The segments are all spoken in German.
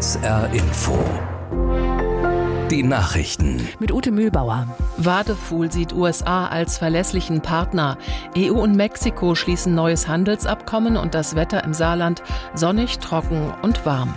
SR Info. Die Nachrichten. Mit Ute Mühlbauer. Wadefuhl sieht USA als verlässlichen Partner. EU und Mexiko schließen neues Handelsabkommen und das Wetter im Saarland sonnig, trocken und warm.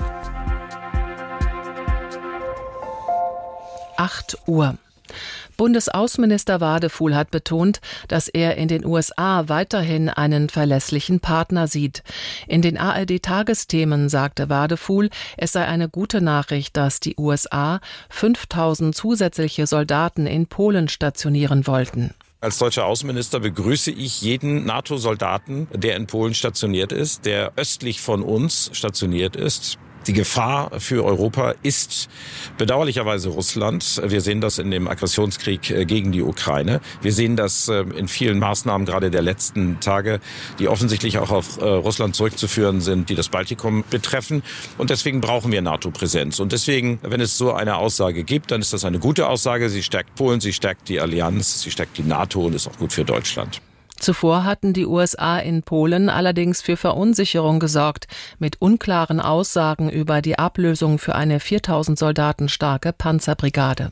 8 Uhr. Bundesaußenminister Wadefuhl hat betont, dass er in den USA weiterhin einen verlässlichen Partner sieht. In den ARD-Tagesthemen sagte Wadefuhl, es sei eine gute Nachricht, dass die USA 5000 zusätzliche Soldaten in Polen stationieren wollten. Als deutscher Außenminister begrüße ich jeden NATO-Soldaten, der in Polen stationiert ist, der östlich von uns stationiert ist. Die Gefahr für Europa ist bedauerlicherweise Russland. Wir sehen das in dem Aggressionskrieg gegen die Ukraine. Wir sehen das in vielen Maßnahmen gerade der letzten Tage, die offensichtlich auch auf Russland zurückzuführen sind, die das Baltikum betreffen. Und deswegen brauchen wir NATO-Präsenz. Und deswegen, wenn es so eine Aussage gibt, dann ist das eine gute Aussage. Sie stärkt Polen, sie stärkt die Allianz, sie stärkt die NATO und ist auch gut für Deutschland. Zuvor hatten die USA in Polen allerdings für Verunsicherung gesorgt, mit unklaren Aussagen über die Ablösung für eine 4000 Soldaten starke Panzerbrigade.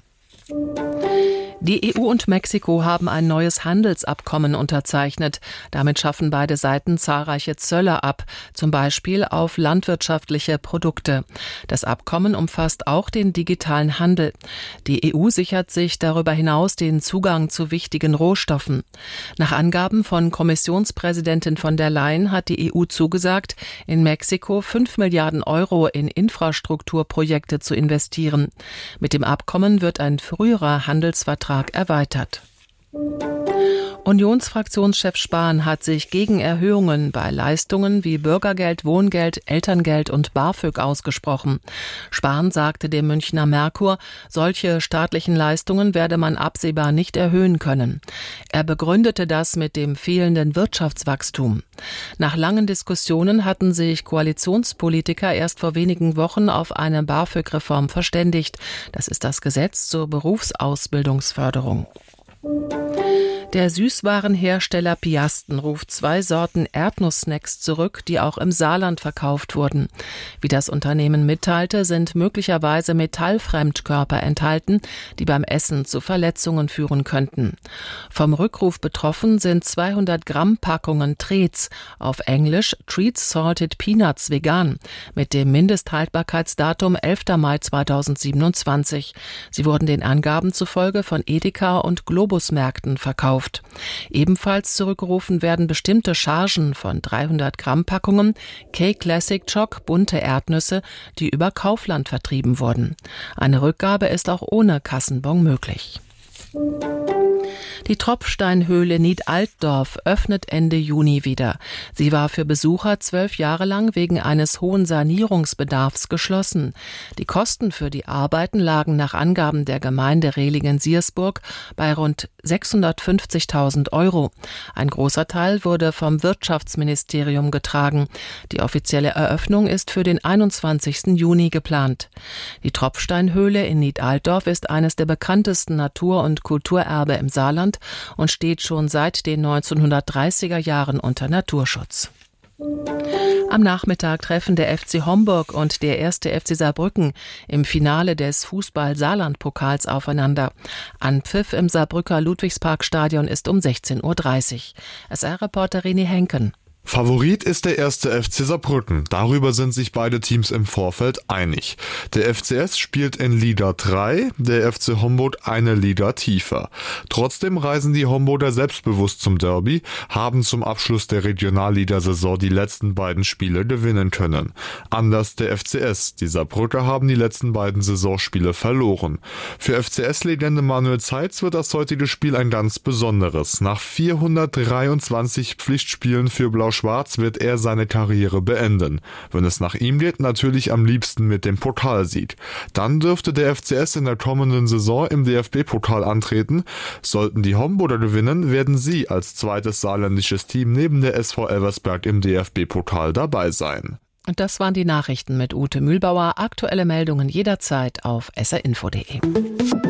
Die EU und Mexiko haben ein neues Handelsabkommen unterzeichnet. Damit schaffen beide Seiten zahlreiche Zölle ab, zum Beispiel auf landwirtschaftliche Produkte. Das Abkommen umfasst auch den digitalen Handel. Die EU sichert sich darüber hinaus den Zugang zu wichtigen Rohstoffen. Nach Angaben von Kommissionspräsidentin von der Leyen hat die EU zugesagt, in Mexiko 5 Milliarden Euro in Infrastrukturprojekte zu investieren. Mit dem Abkommen wird ein früherer Handelsvertrag erweitert. Unionsfraktionschef Spahn hat sich gegen Erhöhungen bei Leistungen wie Bürgergeld, Wohngeld, Elterngeld und BAföG ausgesprochen. Spahn sagte dem Münchner Merkur, solche staatlichen Leistungen werde man absehbar nicht erhöhen können. Er begründete das mit dem fehlenden Wirtschaftswachstum. Nach langen Diskussionen hatten sich Koalitionspolitiker erst vor wenigen Wochen auf eine BAföG-Reform verständigt. Das ist das Gesetz zur Berufsausbildungsförderung. Der Süßwarenhersteller Piasten ruft 2 Sorten Erdnusssnacks zurück, die auch im Saarland verkauft wurden. Wie das Unternehmen mitteilte, sind möglicherweise Metallfremdkörper enthalten, die beim Essen zu Verletzungen führen könnten. Vom Rückruf betroffen sind 200 Gramm Packungen Treats, auf Englisch Treats Salted Peanuts vegan, mit dem Mindesthaltbarkeitsdatum 11. Mai 2027. Sie wurden den Angaben zufolge von Edeka und Globusmärkten verkauft. Ebenfalls zurückgerufen werden bestimmte Chargen von 300 Gramm Packungen K-Classic Choc bunte Erdnüsse, die über Kaufland vertrieben wurden. Eine Rückgabe ist auch ohne Kassenbon möglich. Die Tropfsteinhöhle Nied-Altdorf öffnet Ende Juni wieder. Sie war für Besucher 12 Jahre lang wegen eines hohen Sanierungsbedarfs geschlossen. Die Kosten für die Arbeiten lagen nach Angaben der Gemeinde Rehlingen-Siersburg bei rund 650.000 Euro. Ein großer Teil wurde vom Wirtschaftsministerium getragen. Die offizielle Eröffnung ist für den 21. Juni geplant. Die Tropfsteinhöhle in Nied-Altdorf ist eines der bekanntesten Natur- und Kulturerbe im Saarland und steht schon seit den 1930er Jahren unter Naturschutz. Am Nachmittag treffen der FC Homburg und der 1. FC Saarbrücken im Finale des Fußball-Saarland-Pokals aufeinander. Anpfiff im Saarbrücker Ludwigsparkstadion ist um 16:30 Uhr. SR-Reporter René Henken. Favorit ist der 1. FC Saarbrücken. Darüber sind sich beide Teams im Vorfeld einig. Der FCS spielt in Liga 3, der FC Homburg eine Liga tiefer. Trotzdem reisen die Homburger selbstbewusst zum Derby, haben zum Abschluss der Regionalliga-Saison die letzten beiden Spiele gewinnen können. Anders der FCS. Die Saarbrücker haben die letzten beiden Saisonspiele verloren. Für FCS-Legende Manuel Zeitz wird das heutige Spiel ein ganz besonderes. Nach 423 Pflichtspielen für Blau-Schwarz wird er seine Karriere beenden. Wenn es nach ihm geht, natürlich am liebsten mit dem Pokalsieg. Dann dürfte der FCS in der kommenden Saison im DFB-Pokal antreten. Sollten die Homburger gewinnen, werden sie als zweites saarländisches Team neben der SV Elversberg im DFB-Pokal dabei sein. Und das waren die Nachrichten mit Ute Mühlbauer. Aktuelle Meldungen jederzeit auf srinfo.de.